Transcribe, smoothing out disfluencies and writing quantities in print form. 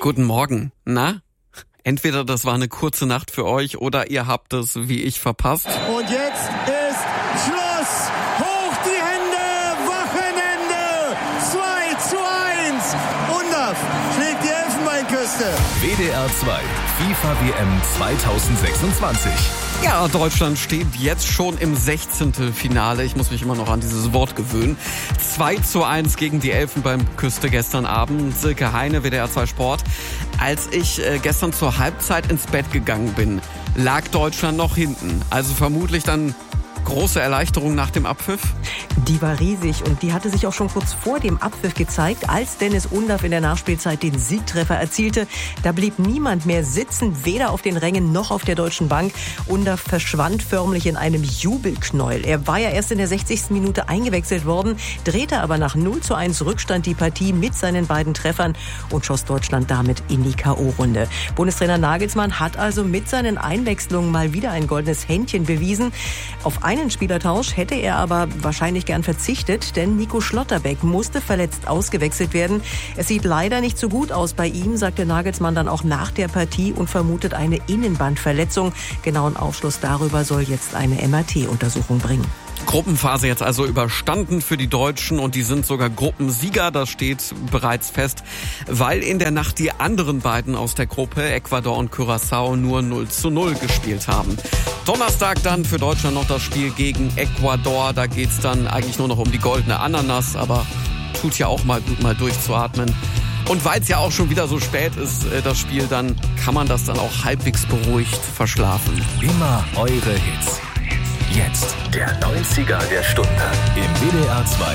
Guten Morgen. Na? Entweder das war eine kurze Nacht für euch oder ihr habt es wie ich verpasst. Und jetzt ist Schluss. Hoch die Hände. Wochenende. 2:1. Undaf schlägt die Elfenbeinküste. WDR 2, FIFA WM 2026. Ja, Deutschland steht jetzt schon im 16. Finale. Ich muss mich immer noch an dieses Wort gewöhnen. 2:1 gegen die Elfenbeinküste gestern Abend. Silke Heine, WDR 2 Sport. Als ich gestern zur Halbzeit ins Bett gegangen bin, lag Deutschland noch hinten. Also vermutlich dann große Erleichterung nach dem Abpfiff? Die war riesig und die hatte sich auch schon kurz vor dem Abpfiff gezeigt, als Dennis Undaf in der Nachspielzeit den Siegtreffer erzielte. Da blieb niemand mehr sitzen, weder auf den Rängen noch auf der deutschen Bank. Undaf verschwand förmlich in einem Jubelknäuel. Er war ja erst in der 60. Minute eingewechselt worden, drehte aber nach 0:1 Rückstand die Partie mit seinen beiden Treffern und schoss Deutschland damit in die K.O.-Runde. Bundestrainer Nagelsmann hat also mit seinen Einwechslungen mal wieder ein goldenes Händchen bewiesen. Auf einen Spielertausch hätte er aber wahrscheinlich gern verzichtet, denn Nico Schlotterbeck musste verletzt ausgewechselt werden. Es sieht leider nicht so gut aus bei ihm, sagte Nagelsmann dann auch nach der Partie und vermutet eine Innenbandverletzung. Genauen Aufschluss darüber soll jetzt eine MRT-Untersuchung bringen. Gruppenphase jetzt also überstanden für die Deutschen und die sind sogar Gruppensieger, das steht bereits fest, weil in der Nacht die anderen beiden aus der Gruppe, Ecuador und Curaçao, nur 0:0 gespielt haben. Donnerstag dann für Deutschland noch das Spiel gegen Ecuador, da geht's dann eigentlich nur noch um die goldene Ananas, aber tut ja auch mal gut, mal durchzuatmen. Und weil es ja auch schon wieder so spät ist, das Spiel, dann kann man das dann auch halbwegs beruhigt verschlafen. Immer eure Hits. Jetzt der 90er der Stunde im WDR 2